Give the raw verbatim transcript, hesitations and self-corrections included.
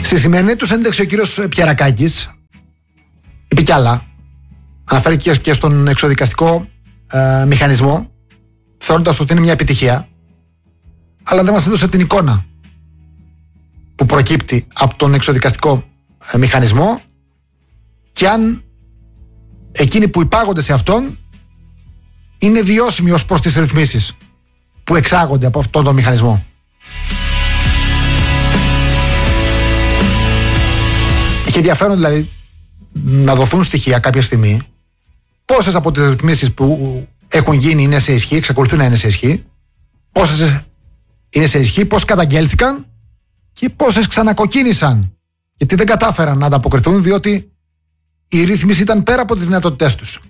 Στη σημερινή του συνέντευξη ο κύριος Πιερακάκης είπε κι άλλα. Αναφέρθηκε και στον εξοδικαστικό ε, μηχανισμό, θεωρώντας ότι είναι μια επιτυχία, αλλά δεν μας έδωσε την εικόνα που προκύπτει από τον εξοδικαστικό ε, μηχανισμό και αν εκείνοι που υπάγονται σε αυτόν είναι βιώσιμοι ως προς τις ρυθμίσεις που εξάγονται από αυτόν τον μηχανισμό. Είχε ενδιαφέρον δηλαδή να δοθούν στοιχεία κάποια στιγμή πόσες από τις ρυθμίσεις που έχουν γίνει είναι σε ισχύ, εξακολουθούν να είναι σε ισχύ, πόσες είναι σε ισχύ, πώς καταγγέλθηκαν και πόσες ξανακοκκίνησαν γιατί δεν κατάφεραν να ανταποκριθούν διότι η ρύθμιση ήταν πέρα από τις δυνατότητές τους.